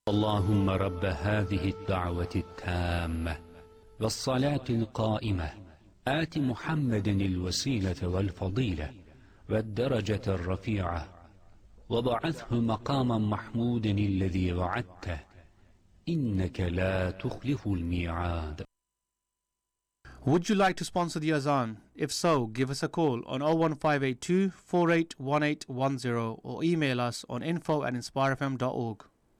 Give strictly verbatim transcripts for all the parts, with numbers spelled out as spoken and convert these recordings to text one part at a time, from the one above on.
اللهم رب هذه الدعوة التامة والصلاة القائمة آت محمد الوسيلة والفضيلة والدرجة الرفيعة وبعثه مقاما محمودا الذي وعدته إنك لا تخلف الميعاد. Would you like to sponsor the Azan? If so, give us a call on oh one five eight two, four eight one eight one zero or email us on info at inspire f m dot org.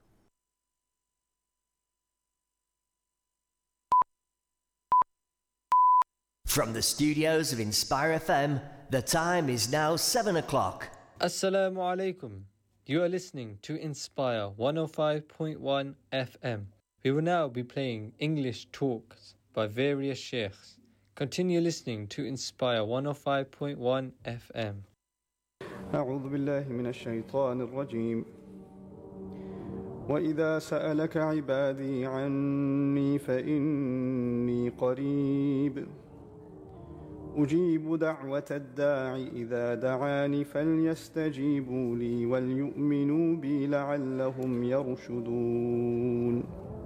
From the studios of Inspire F M, the time is now seven o'clock. Assalamu alaikum. You are listening to Inspire one oh five point one F M. We will now be playing English talks by various sheikhs. Continue listening to Inspire one oh five point one F M. أعوذ بالله من الشيطان الرجيم وإذا سألك عبادي عني فإني قريب أجيب دعوة الداع إذا دعاني فليستجيبوا لي وليؤمنوا بي لعلهم يرشدون.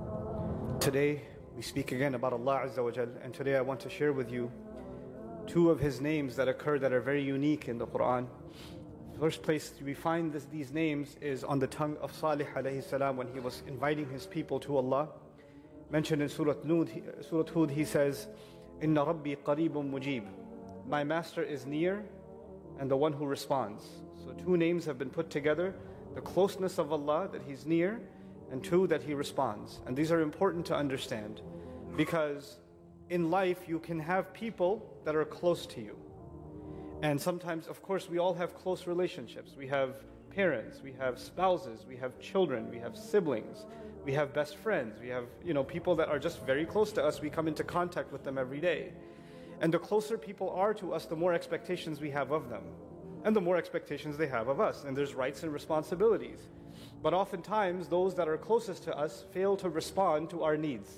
Today we speak again about Allah Azza wa Jal, and today I want to share with you two of His names that occur that are very unique in the Quran. First place we find this, these names is on the tongue of Salih alayhi salam when he was inviting his people to Allah. Mentioned in Surah Hud, Surah Hud he says, Inna Rabbi qareebun mujib. My master is near and the one who responds. So two names have been put together, the closeness of Allah, that He's near, and two, that He responds. And these are important to understand because in life you can have people that are close to you. And sometimes, of course, we all have close relationships. We have parents, we have spouses, we have children, we have siblings, we have best friends, we have, you know, people that are just very close to us. We come into contact with them every day. And the closer people are to us, the more expectations we have of them. And the more expectations they have of us. And there's rights and responsibilities. But oftentimes, those that are closest to us fail to respond to our needs.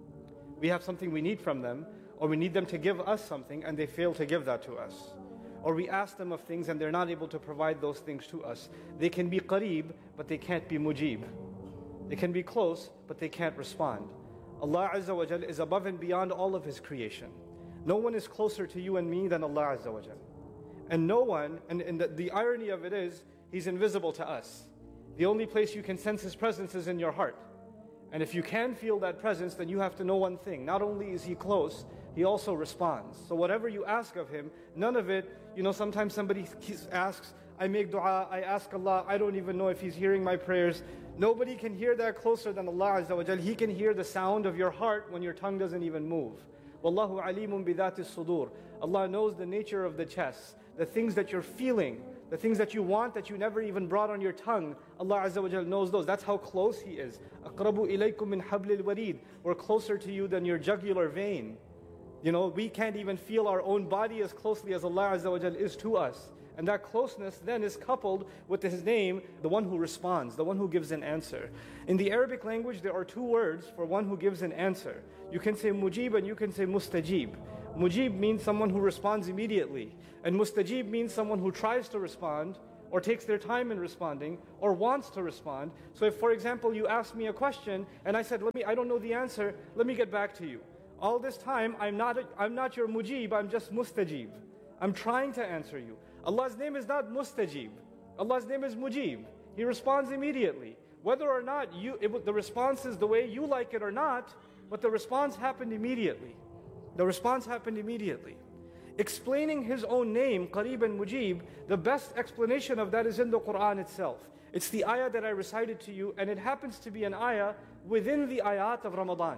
We have something we need from them, or we need them to give us something, and they fail to give that to us. Or we ask them of things, and they're not able to provide those things to us. They can be qareeb, but they can't be mujib. They can be close, but they can't respond. Allah Azza wa Jal is above and beyond all of His creation. No one is closer to you and me than Allah Azza wa Jal. And no one, and, and the, the irony of it is, He's invisible to us. The only place you can sense His presence is in your heart. And if you can feel that presence, then you have to know one thing. Not only is He close, He also responds. So whatever you ask of Him, none of it, you know, sometimes somebody asks, I make dua, I ask Allah, I don't even know if He's hearing my prayers. Nobody can hear that closer than Allah Azza wa Jal. He can hear the sound of your heart when your tongue doesn't even move. Wallahu alimun bidhati sudur. Allah knows the nature of the chest, the things that you're feeling, the things that you want that you never even brought on your tongue. Allah Azza wa Jal knows those. That's how close He is. Aqrabu ilaykum min hablil warid. We're closer to you than your jugular vein. You know, we can't even feel our own body as closely as Allah Azza wa Jal is to us. And that closeness then is coupled with His name, the one who responds, the one who gives an answer. In the Arabic language, there are two words for one who gives an answer. You can say mujib and you can say mustajib. Mujib means someone who responds immediately. And mustajib means someone who tries to respond, or takes their time in responding, or wants to respond. So if, for example, you asked me a question, and I said, "Let me, I don't know the answer, let me get back to you." All this time, I'm not, a, I'm not your mujib, I'm just mustajib. I'm trying to answer you. Allah's name is not mustajib. Allah's name is mujib. He responds immediately. Whether or not you, it, the response is the way you like it or not, but the response happened immediately. The response happened immediately. Explaining His own name, Qareeb and Mujib, the best explanation of that is in the Quran itself. It's the ayah that I recited to you, and it happens to be an ayah within the ayat of Ramadan.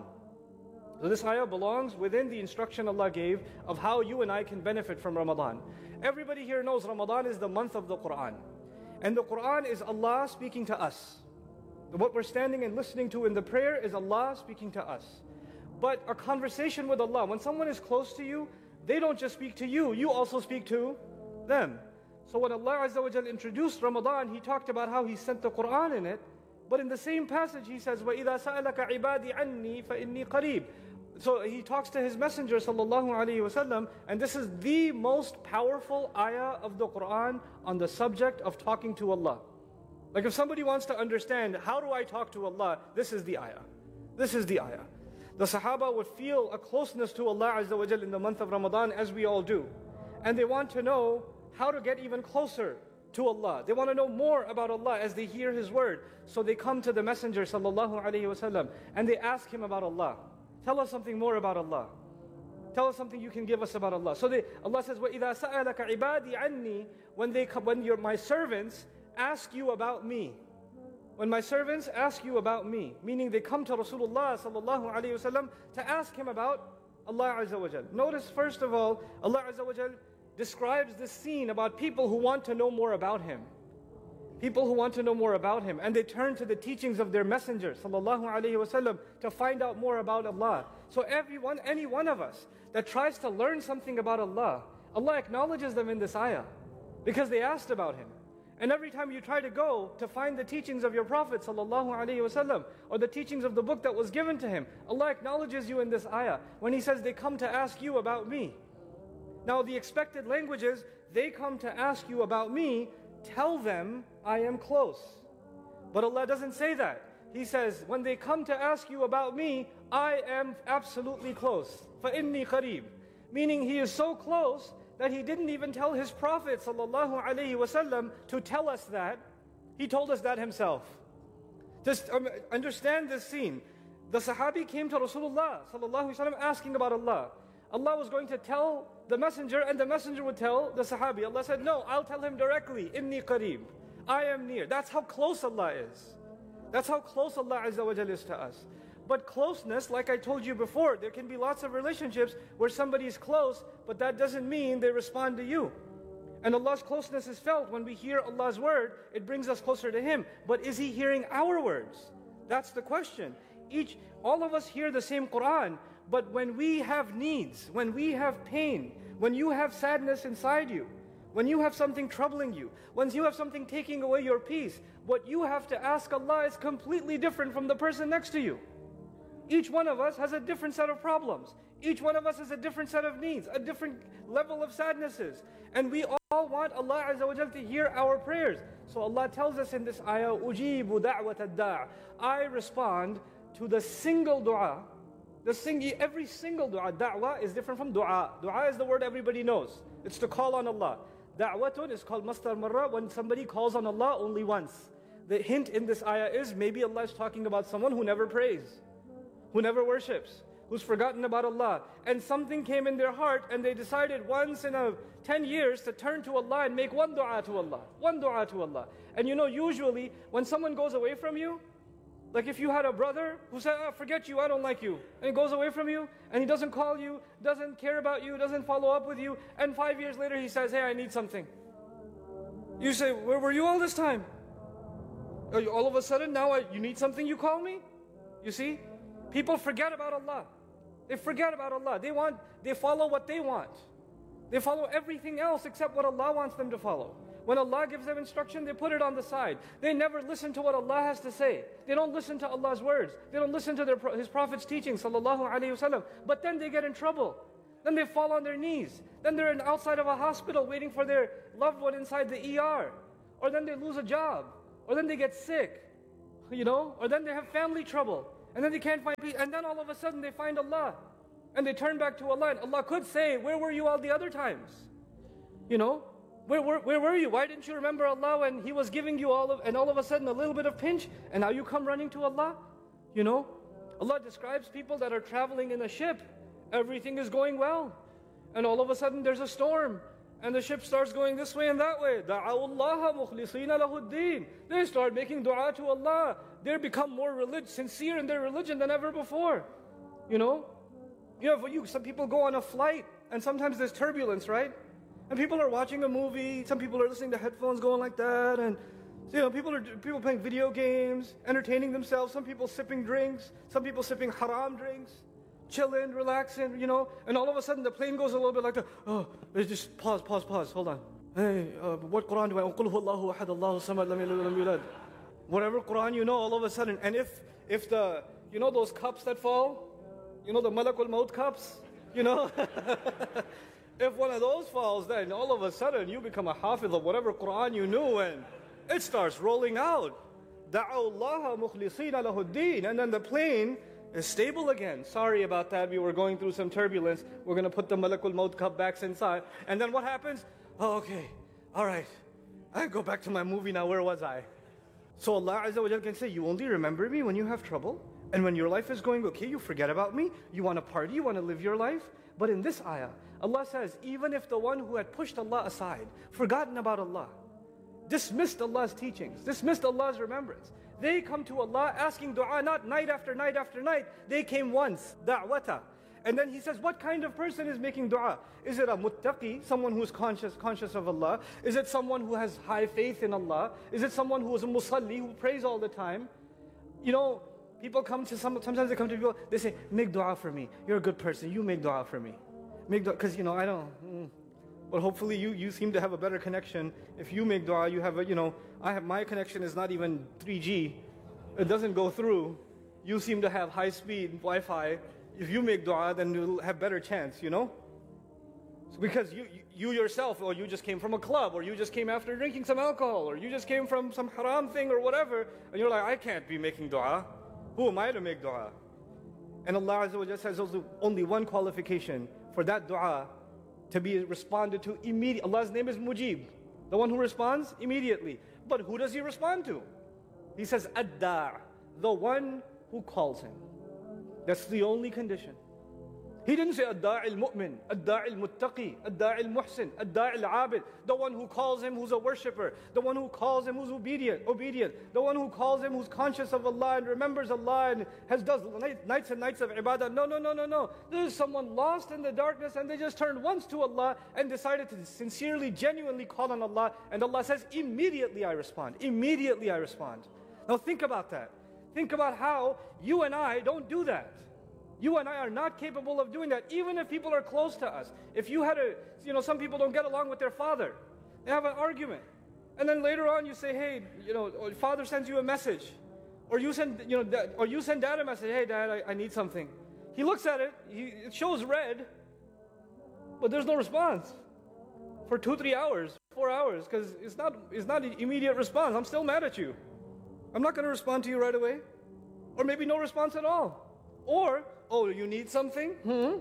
So this ayah belongs within the instruction Allah gave of how you and I can benefit from Ramadan. Everybody here knows Ramadan is the month of the Quran. And the Quran is Allah speaking to us. What we're standing and listening to in the prayer is Allah speaking to us. But a conversation with Allah, when someone is close to you, they don't just speak to you, you also speak to them. So when Allah Azza wa Jal introduced Ramadan, He talked about how He sent the Quran in it. But in the same passage He says, وَإِذَا سَأَلَكَ عِبَادِي عَنِّي فَإِنِّي قَرِيبٌ. So He talks to His Messenger sallallahu alaihi wasallam, and this is the most powerful ayah of the Quran on the subject of talking to Allah. Like if somebody wants to understand, how do I talk to Allah? This is the ayah. This is the ayah. The Sahaba would feel a closeness to Allah Azza wa Jal in the month of Ramadan, as we all do. And they want to know how to get even closer to Allah. They want to know more about Allah as they hear His word. So they come to the Messenger sallallahu alaihi wasallam and they ask him about Allah. Tell us something more about Allah. Tell us something you can give us about Allah. So they, Allah says, وَإِذَا سَأَلَكَ عِبَادِي عَنِّي, when they come, when your my servants ask you about me. When my servants ask you about me, meaning they come to Rasulullah sallallahu alaihi wasallam to ask him about Allah Azza wa Jal. Notice first of all, Allah Azza wa Jal describes this scene about people who want to know more about Him. People who want to know more about Him, and they turn to the teachings of their Messenger sallallahu alaihi wasallam to find out more about Allah. So everyone, any one of us that tries to learn something about Allah, Allah acknowledges them in this ayah because they asked about Him. And every time you try to go to find the teachings of your Prophet sallallahu alaihi wasallam or the teachings of the book that was given to him, Allah acknowledges you in this ayah when He says they come to ask you about me. Now the expected language is, they come to ask you about me, tell them I am close. But Allah doesn't say that. He says, when they come to ask you about me, I am absolutely close. فَإِنِّي قَرِيب. Meaning He is so close that He didn't even tell His Prophet sallallahu alaihi wasallam to tell us that. He told us that Himself. Just um, understand this scene. The Sahabi came to Rasulullah sallallahu alaihi wasallam asking about Allah. Allah was going to tell the messenger, and the messenger would tell the Sahabi. Allah said, no, I'll tell him directly. Inni qareeb. I am near. That's how close Allah is. That's how close Allah Azza wa Jal is to us. But closeness, like I told you before, there can be lots of relationships where somebody is close, but that doesn't mean they respond to you. And Allah's closeness is felt when we hear Allah's word. It brings us closer to Him. But is He hearing our words? That's the question. Each, all of us hear the same Quran, but when we have needs, when we have pain, when you have sadness inside you, when you have something troubling you, when you have something taking away your peace, what you have to ask Allah is completely different from the person next to you. Each one of us has a different set of problems. Each one of us has a different set of needs, a different level of sadnesses. And we all want Allah Azza wa Jal to hear our prayers. So Allah tells us in this ayah, أُجِيبُ دَعْوَةَ الدَّاعِ. I respond to the single dua. The sing, every single dua. Da'wah is different from dua. Dua is the word everybody knows. It's to call on Allah. Da'watun is called mastar marra, when somebody calls on Allah only once. The hint in this ayah is maybe Allah is talking about someone who never prays, who never worships, who's forgotten about Allah. And something came in their heart and they decided once in a ten years to turn to Allah and make one dua to Allah. One dua to Allah. And you know, usually when someone goes away from you, like if you had a brother who said, oh, forget you, I don't like you. And he goes away from you and he doesn't call you, doesn't care about you, doesn't follow up with you. And five years later he says, hey, I need something. You say, where were you all this time? All of a sudden now I, you need something, you call me? You see? People forget about Allah. They forget about Allah. They want, they follow what they want. They follow everything else except what Allah wants them to follow. When Allah gives them instruction, they put it on the side. They never listen to what Allah has to say. They don't listen to Allah's words. They don't listen to their, His Prophet's teaching, sallallahu alaihi wasallam. But then they get in trouble. Then they fall on their knees. Then they're in, outside of a hospital waiting for their loved one inside the E R. Or then they lose a job. Or then they get sick. You know? Or then they have family trouble. And then they can't find peace. And then all of a sudden they find Allah. And they turn back to Allah. And Allah could say, where were you all the other times? You know? Where, where, where were you? Why didn't you remember Allah when He was giving you all of, and all of a sudden a little bit of pinch, and now you come running to Allah? You know? Allah describes people that are traveling in a ship. Everything is going well. And all of a sudden there's a storm. And the ship starts going this way and that way. دَعَوُا اللَّهَ مُخْلِصِينَ لَهُ الدِّينَ. They start making dua to Allah. They become more relig- sincere in their religion than ever before. You know? You know, for you, some people go on a flight, and sometimes there's turbulence, right? And people are watching a movie, some people are listening to headphones going like that, and you know, people are people playing video games, entertaining themselves, some people sipping drinks, some people sipping haram drinks, chilling, relaxing, you know, and all of a sudden the plane goes a little bit like that. Oh, it's just pause, pause, pause, hold on. Hey, uh, what Quran do I? قُلْ هُوَ اللَّهُ أَحَدَ اللَّهُ الصَّمَدُ لَمْ يَلِدْ وَلَمْ يُولَدْ. Whatever Quran you know, all of a sudden, and if if the, you know those cups that fall, you know the Malakul Maut cups, you know, if one of those falls, then all of a sudden you become a hafiz of whatever Quran you knew, and it starts rolling out. دَعَوْا اللَّهَ مُخْلِصِينَ لَهُ الدِّينَ. And then the plane is stable again. Sorry about that, we were going through some turbulence. We're going to put the Malakul Maut cup back inside. And then what happens? Oh, okay, all right. I go back to my movie now, where was I? So Allah Azza wa Jal can say, you only remember me when you have trouble. And when your life is going okay, you forget about me. You want to party, you want to live your life. But in this ayah, Allah says, even if the one who had pushed Allah aside, forgotten about Allah, dismissed Allah's teachings, dismissed Allah's remembrance, they come to Allah asking dua not night after night after night. They came once, da'wata. And then He says, what kind of person is making dua? Is it a muttaqi, someone who is conscious, conscious of Allah? Is it someone who has high faith in Allah? Is it someone who is a musalli, who prays all the time? You know, people come to some, sometimes they come to people, they say, make dua for me. You're a good person, you make dua for me. Make dua, because you know, I don't, mm. But hopefully you, you seem to have a better connection. If you make dua, you have a, you know, I have, my connection is not even three G. It doesn't go through. You seem to have high speed Wi-Fi. If you make dua, then you'll have better chance, you know? So because you, you yourself, or you just came from a club, or you just came after drinking some alcohol, or you just came from some haram thing or whatever, and you're like, I can't be making dua. Who am I to make dua? And Allah Azza wa Jalla says also only one qualification for that dua to be responded to immediately. Allah's name is Mujib, the one who responds immediately. But who does He respond to? He says, Ad-Da', the one who calls Him. That's the only condition. He didn't say Ad-Da'i al-Mu'min, Ad-Da'i al-Muttaqi, Ad-Da'i al-Muhsin, Ad-Da'i al-Abid, the one who calls Him who's a worshipper, the one who calls Him who's obedient, obedient, the one who calls Him who's conscious of Allah and remembers Allah and has does nights and nights of ibadah. No, no, no, no, no. This is someone lost in the darkness and they just turned once to Allah and decided to sincerely, genuinely call on Allah. And Allah says, immediately I respond. Immediately I respond. Now think about that. Think about how you and I don't do that. You and I are not capable of doing that, even if people are close to us. If you had a, you know, some people don't get along with their father. They have an argument. And then later on you say, hey, you know, father sends you a message. Or you send, you know, dad, or you send dad a message, hey dad, I, I need something. He looks at it, he, it shows red, but there's no response. For two, three hours, four hours, because it's not, it's not an immediate response. I'm still mad at you. I'm not going to respond to you right away. Or maybe no response at all. Or, oh, you need something? Hmm?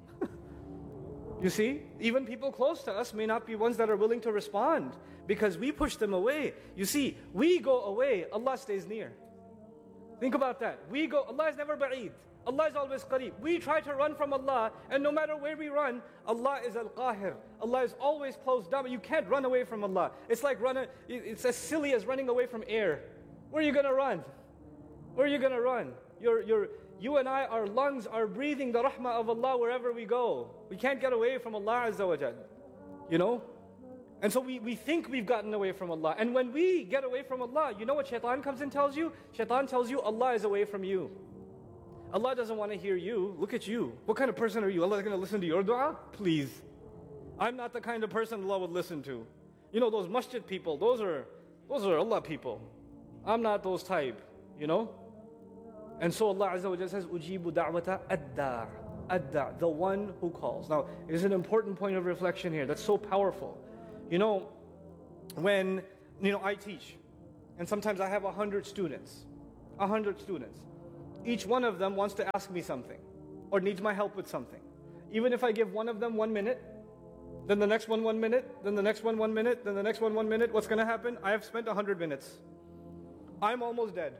You see, even people close to us may not be ones that are willing to respond because we push them away. You see, we go away, Allah stays near. Think about that. We go, Allah is never ba'eed. Allah is always qareeb. We try to run from Allah, and no matter where we run, Allah is al-qahir. Allah is always close down, but you can't run away from Allah. It's like running, it's as silly as running away from air. Where are you going to run? Where are you going to run? You're, you're, you and I, our lungs are breathing the rahmah of Allah wherever we go. We can't get away from Allah Azza wa Jal. You know? And so we, we think we've gotten away from Allah. And when we get away from Allah, you know what shaitan comes and tells you? Shaitan tells you Allah is away from you. Allah doesn't want to hear you. Look at you. What kind of person are you? Allah is going to listen to your dua? Please. I'm not the kind of person Allah would listen to. You know, those masjid people, those are, those are Allah people. I'm not those type, you know? And so Allah Azza wa Jalla says, Ujibu da'wata ad-da' ad-da', the one who calls. Now, it is an important point of reflection here. That's so powerful. You know, when, you know, I teach, and sometimes I have a hundred students, a hundred students. Each one of them wants to ask me something, or needs my help with something. Even if I give one of them one minute, then the next one one minute, then the next one one minute, then the next one one minute, what's going to happen? I have spent a hundred minutes. I'm almost dead.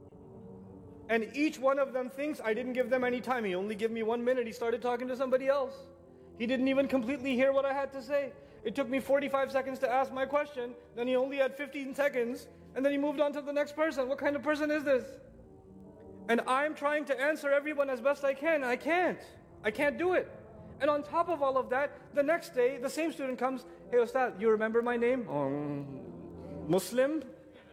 And each one of them thinks I didn't give them any time. He only gave me one minute. He started talking to somebody else. He didn't even completely hear what I had to say. It took me forty-five seconds to ask my question. Then he only had fifteen seconds. And then he moved on to the next person. What kind of person is this? And I'm trying to answer everyone as best I can. I can't. I can't do it. And on top of all of that, the next day, the same student comes, hey Ustad, you remember my name? Um, Muslim?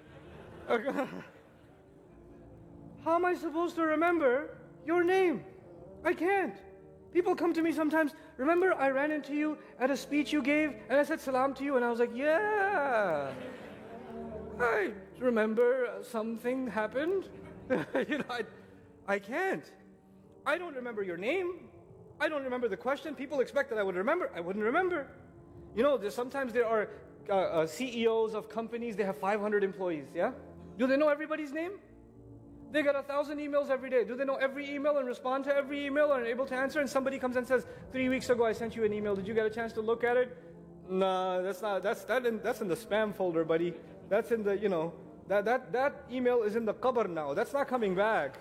How am I supposed to remember your name? I can't. People come to me sometimes, remember I ran into you at a speech you gave and I said salam to you and I was like, yeah. I remember something happened. you know, I, I can't. I don't remember your name. I don't remember the question. People expect that I would remember. I wouldn't remember. You know, there's, sometimes there are uh, uh, C E Os of companies, they have five hundred employees, yeah? Do they know everybody's name? They get a thousand emails every day. Do they know every email and respond to every email and are able to answer? And somebody comes and says, three weeks ago I sent you an email. Did you get a chance to look at it? Nah, that's not, that's, that in, that's in the spam folder, buddy. That's in the, you know, that, that, that email is in the qabr now. That's not coming back.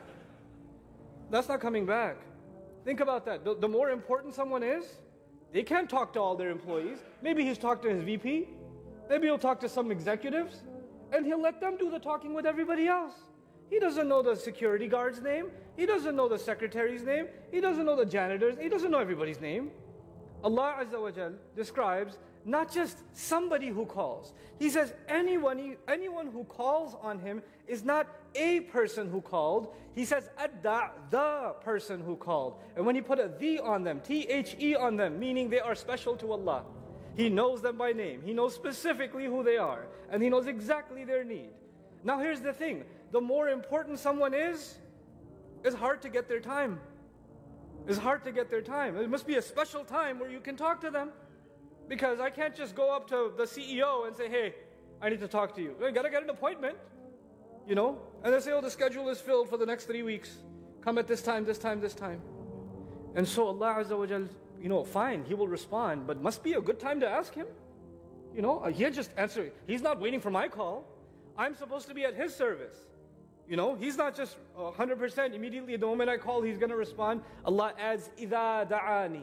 That's not coming back. Think about that. The, the more important someone is, they can't talk to all their employees. Maybe he's talked to his V P. Maybe he'll talk to some executives. And he'll let them do the talking with everybody else. He doesn't know the security guard's name. He doesn't know the secretary's name. He doesn't know the janitor's. He doesn't know everybody's name. Allah Azza wa Jal describes not just somebody who calls. He says anyone, anyone who calls on him is not a person who called. He says adda, the person who called. And when he put a the on them, T H E on them, meaning they are special to Allah. He knows them by name. He knows specifically who they are. And He knows exactly their need. Now here's the thing. The more important someone is, it's hard to get their time. It's hard to get their time. It must be a special time where you can talk to them. Because I can't just go up to the C E O and say, hey, I need to talk to you. I gotta get an appointment. You know? And they say, oh, the schedule is filled for the next three weeks. Come at this time, this time, this time. And so Allah Azza wa Jal, you know, fine, He will respond, but must be a good time to ask Him. You know, He'll just answer. He's not waiting for my call. I'm supposed to be at His service. You know, He's not just one hundred percent immediately the moment I call, He's going to respond. Allah adds, إِذَا دَعَانِي,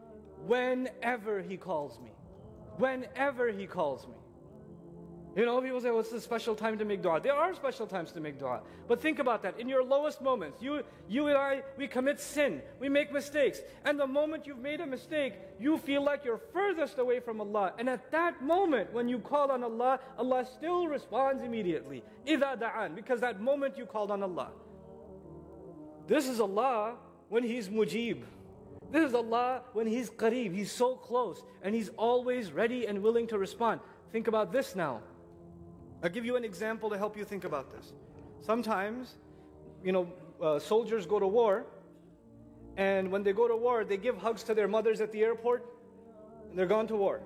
whenever He calls me. Whenever He calls me. You know, people say, what's the special time to make dua? There are special times to make dua. But think about that. In your lowest moments, you, you and I, we commit sin. We make mistakes. And the moment you've made a mistake, you feel like you're furthest away from Allah. And at that moment, when you call on Allah, Allah still responds immediately. إِذَا دَعَانِ, because that moment you called on Allah. This is Allah when He's mujib. This is Allah when He's qareeb. He's so close. And He's always ready and willing to respond. Think about this now. I'll give you an example to help you think about this. Sometimes, you know, uh, soldiers go to war, and when they go to war, they give hugs to their mothers at the airport, and they're gone to war.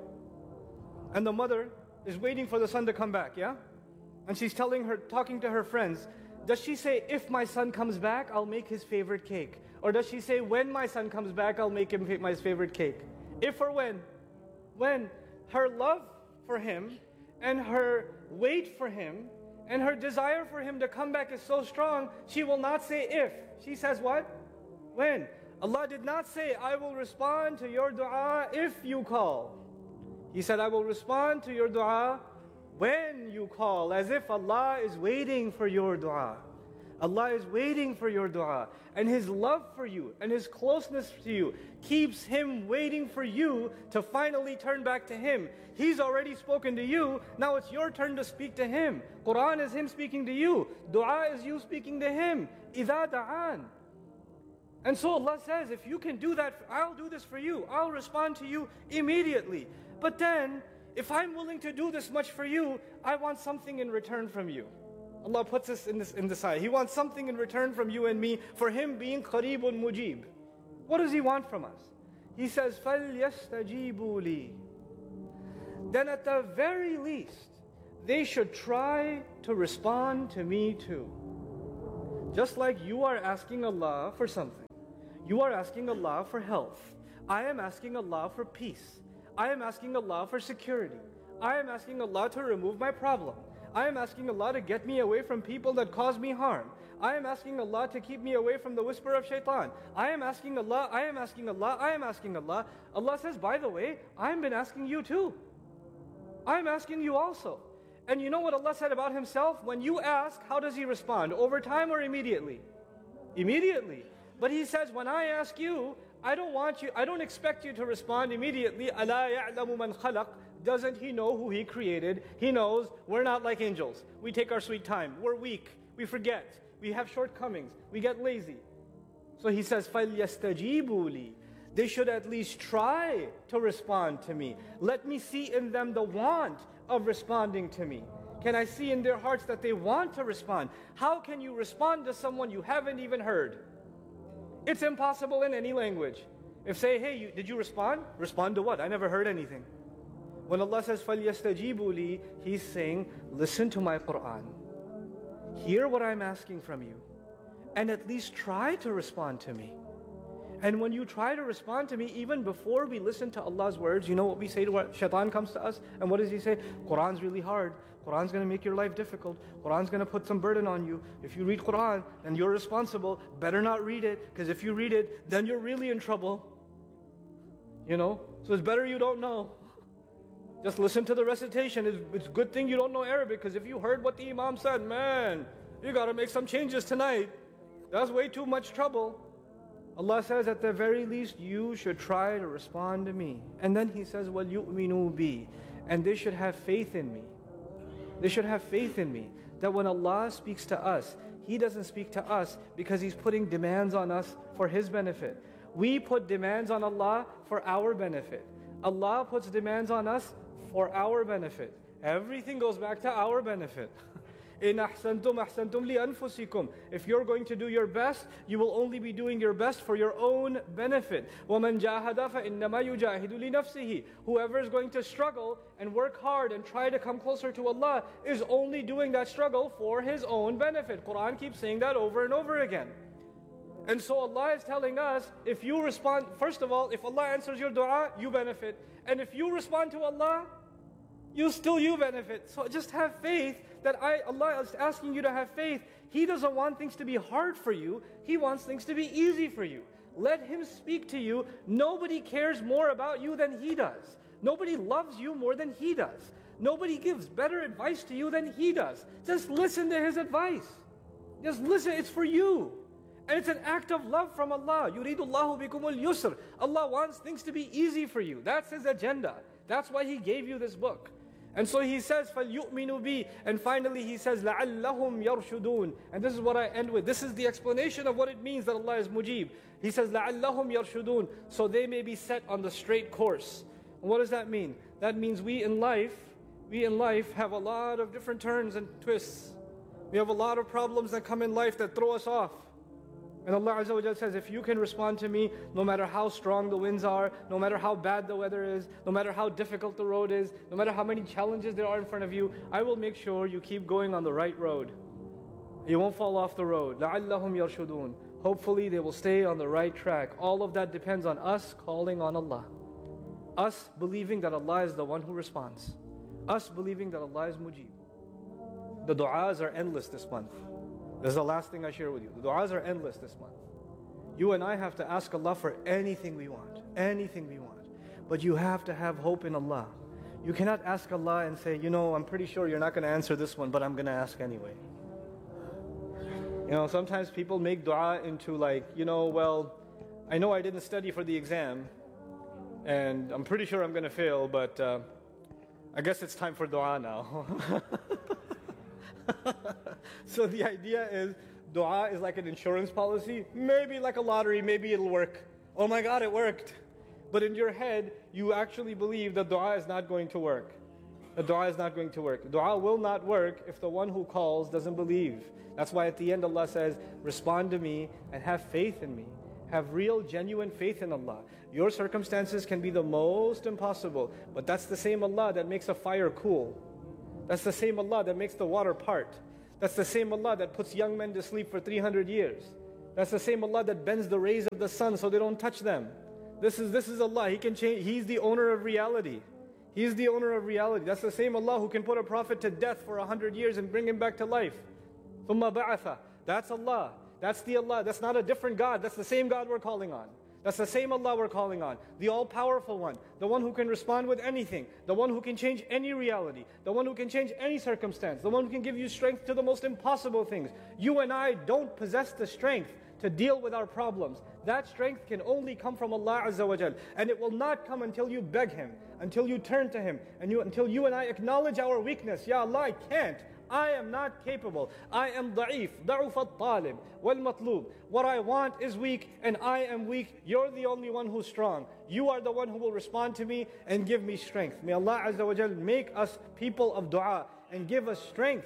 And the mother is waiting for the son to come back, yeah? And she's telling her, talking to her friends, does she say, if my son comes back, I'll make his favorite cake? Or does she say, when my son comes back, I'll make him my favorite cake? If or when? When? Her love for him and her wait for him and her desire for him to come back is so strong, she will not say if. She says what? When? Allah did not say, I will respond to your dua if you call. He said, I will respond to your dua when you call, as if Allah is waiting for your dua. Allah is waiting for your dua. And His love for you and His closeness to you keeps Him waiting for you to finally turn back to Him. He's already spoken to you. Now it's your turn to speak to Him. Quran is Him speaking to you. Dua is you speaking to Him. إِذَا دَعَانِ. And so Allah says, if you can do that, I'll do this for you. I'll respond to you immediately. But then, if I'm willing to do this much for you, I want something in return from you. Allah puts us in this in this ayah. He wants something in return from you and me for Him being qareebun mujib. What does He want from us? He says, فَلْيَسْتَجِيبُوا لِي. Then at the very least, they should try to respond to me too. Just like you are asking Allah for something. You are asking Allah for health. I am asking Allah for peace. I am asking Allah for security. I am asking Allah to remove my problem. I am asking Allah to get me away from people that cause me harm. I am asking Allah to keep me away from the whisper of shaitan. I am asking Allah, I am asking Allah, I am asking Allah. Allah says, by the way, I've been asking you too. I'm asking you also. And you know what Allah said about Himself? When you ask, how does He respond? Over time or immediately? Immediately. But He says, when I ask you, I don't want you, I don't expect you to respond immediately. أَلَا يَعْلَمُ مَنْ خَلَقَ. Doesn't He know who He created? He knows we're not like angels. We take our sweet time. We're weak. We forget. We have shortcomings. We get lazy. So He says, فَلْيَسْتَجِيبُوا لِي. They should at least try to respond to me. Let me see in them the want of responding to me. Can I see in their hearts that they want to respond? How can you respond to someone you haven't even heard? It's impossible in any language. If say, hey, you, did you respond? Respond to what? I never heard anything. When Allah says, فَلْيَسْتَجِيبُوا لِي, He's saying, listen to my Qur'an. Hear what I'm asking from you. And at least try to respond to me. And when you try to respond to me, even before we listen to Allah's words, you know what we say to what Shaitan comes to us? And what does he say? Qur'an's really hard. Qur'an's going to make your life difficult. Qur'an's going to put some burden on you. If you read Qur'an, then you're responsible. Better not read it, because if you read it, then you're really in trouble. You know? So it's better you don't know. Just listen to the recitation. It's, it's a good thing you don't know Arabic, because if you heard what the Imam said, man, you got to make some changes tonight. That's way too much trouble. Allah says, at the very least, you should try to respond to me. And then He says, وَلْيُؤْمِنُوا بِي, and they should have faith in me. They should have faith in me. That when Allah speaks to us, He doesn't speak to us because He's putting demands on us for His benefit. We put demands on Allah for our benefit. Allah puts demands on us for our benefit. Everything goes back to our benefit. إِنْ أَحْسَنْتُمْ أَحْسَنْتُمْ لِأَنفُسِكُمْ. If you're going to do your best, you will only be doing your best for your own benefit. وَمَنْ جَاهَدَ فَإِنَّمَا يُجَاهِدُ لِنَفْسِهِ. Whoever is going to struggle and work hard and try to come closer to Allah is only doing that struggle for his own benefit. Quran keeps saying that over and over again. And so Allah is telling us, if you respond, first of all, if Allah answers your dua, you benefit. And if you respond to Allah, you still you benefit. So just have faith that I, Allah is asking you to have faith. He doesn't want things to be hard for you. He wants things to be easy for you. Let Him speak to you. Nobody cares more about you than He does. Nobody loves you more than He does. Nobody gives better advice to you than He does. Just listen to His advice. Just listen, it's for you. And it's an act of love from Allah. يُرِيدُ اللَّهُ بِكُمُ الْيُسْرِ. Allah wants things to be easy for you. That's His agenda. That's why He gave you this book. And so He says, فَلْيُؤْمِنُوا بِي. And finally He says, لَعَلَّهُمْ يَرْشُدُونَ. And this is what I end with. This is the explanation of what it means that Allah is Mujib. He says, لَعَلَّهُمْ يَرْشُدُونَ. So they may be set on the straight course. And what does that mean? That means we in life, we in life have a lot of different turns and twists. We have a lot of problems that come in life that throw us off. And Allah Azza wa Jalla says, if you can respond to me, no matter how strong the winds are, no matter how bad the weather is, no matter how difficult the road is, no matter how many challenges there are in front of you, I will make sure you keep going on the right road. You won't fall off the road. لَعَلَّهُمْ يَرْشُدُونَ. Hopefully they will stay on the right track. All of that depends on us calling on Allah. Us believing that Allah is the one who responds. Us believing that Allah is Mujib. The du'as are endless this month. This is the last thing I share with you. The du'as are endless this month. You and I have to ask Allah for anything we want. Anything we want. But you have to have hope in Allah. You cannot ask Allah and say, you know, I'm pretty sure you're not going to answer this one, but I'm going to ask anyway. You know, sometimes people make dua into like, you know, well, I know I didn't study for the exam, and I'm pretty sure I'm going to fail, but uh, I guess it's time for dua now. So the idea is, dua is like an insurance policy. Maybe like a lottery, maybe it'll work. Oh my God, it worked. But in your head, you actually believe that dua is not going to work. The dua is not going to work. Dua will not work if the one who calls doesn't believe. That's why at the end Allah says, respond to me and have faith in me. Have real, genuine faith in Allah. Your circumstances can be the most impossible, but that's the same Allah that makes a fire cool. That's the same Allah that makes the water part. That's the same Allah that puts young men to sleep for three hundred years. That's the same Allah that bends the rays of the sun so they don't touch them. This is, this is Allah. He can change. He's the owner of reality. He's the owner of reality. That's the same Allah who can put a prophet to death for a hundred years and bring him back to life. ثُمَّ بَعَثَ. That's Allah. That's the Allah. That's not a different God. That's the same God we're calling on. That's the same Allah we're calling on. The all-powerful one. The one who can respond with anything. The one who can change any reality. The one who can change any circumstance. The one who can give you strength to the most impossible things. You and I don't possess the strength to deal with our problems. That strength can only come from Allah Azza wa Jal. And it will not come until you beg Him. Until you turn to Him. And you, until you and I acknowledge our weakness. Ya Allah, I can't. I am not capable. I am da'if. Da'uf al-talib wal-matlub. What I want is weak and I am weak. You're the only one who's strong. You are the one who will respond to me and give me strength. May Allah Azza wa Jal make us people of dua and give us strength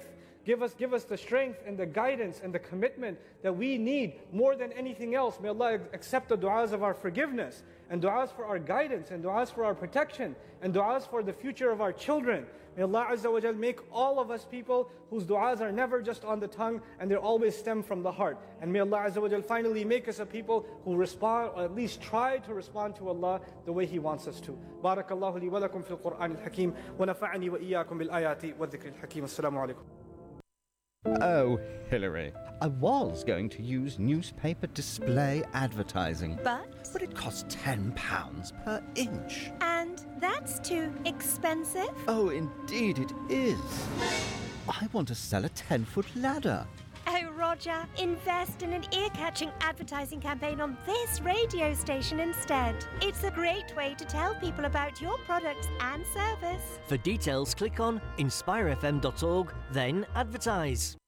Give us, give us the strength and the guidance and the commitment that we need more than anything else. May Allah accept the du'as of our forgiveness, and du'as for our guidance, and du'as for our protection, and du'as for the future of our children. May Allah Azza wa Jal make all of us people whose du'as are never just on the tongue and they always stem from the heart. And may Allah Azza wa Jal finally make us a people who respond, or at least try to respond to Allah the way He wants us to. Barakallahu li wa lakum fil Qur'an al-Hakim wa nafa'ani wa iyyakum bil ayati wa dhikri al-Hakim. Assalamu alaikum. Oh, Hillary, I was going to use newspaper display advertising. But? But it costs ten pounds per inch. And that's too expensive? Oh, indeed it is. I want to sell a ten-foot ladder. Oh, Roger, invest in an ear-catching advertising campaign on this radio station instead. It's a great way to tell people about your products and service. For details, click on inspire f m dot org, then advertise.